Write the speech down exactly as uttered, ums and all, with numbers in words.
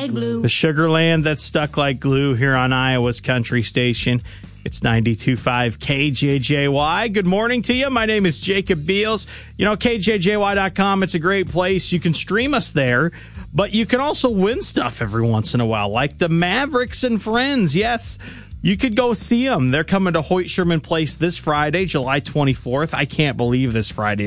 like glue. The Sugarland that's stuck like glue here on Iowa's Country Station. It's ninety-two point five K J J Y. Good morning to you. My name is Jacob Beals. You know, K J J Y dot com, it's a great place. You can stream us there, but you can also win stuff every once in a while, like the Mavericks and Friends. Yes, you could go see them. They're coming to Hoyt Sherman Place this Friday, July twenty-fourth. I can't believe this Friday